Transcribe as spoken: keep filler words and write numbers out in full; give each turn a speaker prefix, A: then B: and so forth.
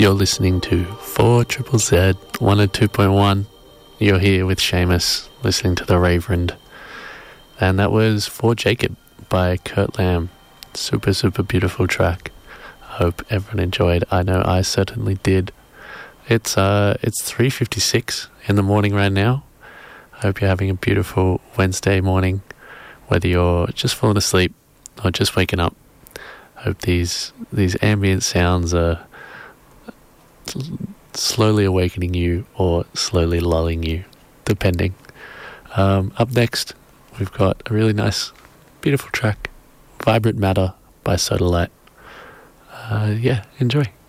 A: You're listening to four Triple Z one oh two point one. You're here with Seamus, listening to The Reverend. And that was For Jacob by Kurt Lamb. Super, super beautiful track. I hope everyone enjoyed. I know I certainly did. It's uh, it's three fifty-six in the morning right now. I hope you're having a beautiful Wednesday morning, whether you're just falling asleep or just waking up. I hope these these ambient sounds are slowly awakening you or slowly lulling you, depending. Um, up next, we've got a really nice, beautiful track, Vibrant Matter by Sodalite. Uh, yeah, enjoy.